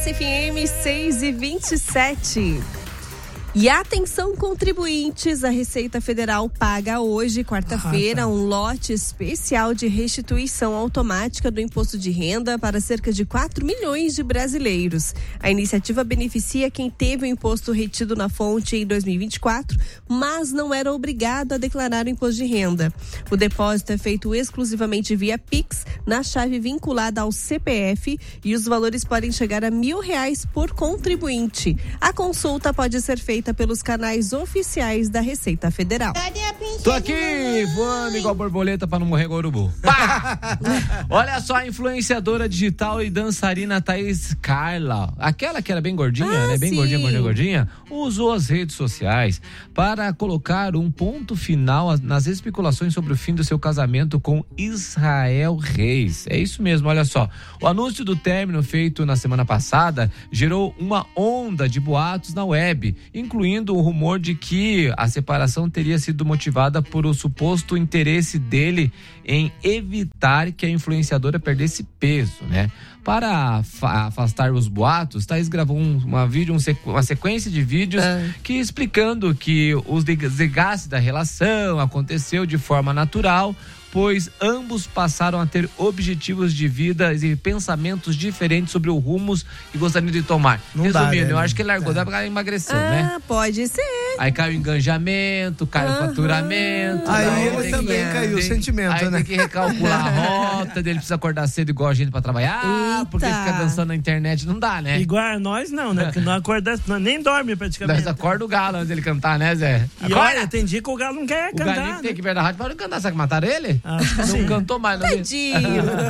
FM 6h27. E atenção, contribuintes, a Receita Federal paga hoje, quarta-feira, um lote especial de restituição automática do imposto de renda para cerca de 4 milhões de brasileiros. A iniciativa beneficia quem teve o imposto retido na fonte em 2024, mas não era obrigado a declarar o imposto de renda. O depósito é feito exclusivamente via Pix, na chave vinculada ao CPF, e os valores podem chegar a R$1.000 por contribuinte. A consulta pode ser feita pelos canais oficiais da Receita Federal. Tô aqui voando igual borboleta pra não morrer igual urubu. Olha só, a influenciadora digital e dançarina Thaís Carla, aquela que era bem gordinha, né? Bem gordinha, usou as redes sociais para colocar um ponto final nas especulações sobre o fim do seu casamento com Israel Reis. É isso mesmo, olha só. O anúncio do término feito na semana passada gerou uma onda de boatos na web, incluindo o rumor de que a separação teria sido motivada por o suposto interesse dele em evitar que a influenciadora perdesse peso, né? Para afastar os boatos, Thaís gravou uma sequência de vídeos que explicando que o desgaste da relação aconteceu de forma natural, pois ambos passaram a ter objetivos de vida e pensamentos diferentes sobre o rumos que gostariam de tomar. Resumindo, eu acho que ele largou, dá pra emagrecer, né? Pode ser. Aí caiu o engajamento, caiu o faturamento. Aí ele também caiu o sentimento, aí né? tem que recalcular a rota, dele precisa acordar cedo igual a gente pra trabalhar, porque fica dançando na internet não dá, né? Igual nós não, né? Porque não acorda, nem dorme praticamente. Nós acorda o galo antes dele cantar, né, Zé? E olha, tem dia que o galo não quer cantar. O galinho tem que vir na rádio para cantar, sabe que mataram ele? Acho que não sim. cantou mais, não. Tadinho.